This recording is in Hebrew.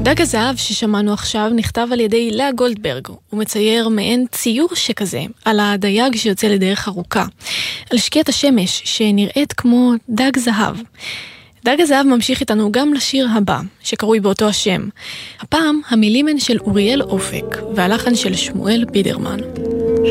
דג הזהב ששמענו עכשיו נכתב על ידי לאה גולדברג. הוא מצייר מעין ציור שכזה על הדייג שיוצא לדרך ארוכה, על שקיעת השמש שנראית כמו דג זהב. דג הזהב ממשיך איתנו גם לשיר הבא, שקרוי באותו השם. הפעם המילים הן של אוריאל אופק והלחן של שמואל בידרמן.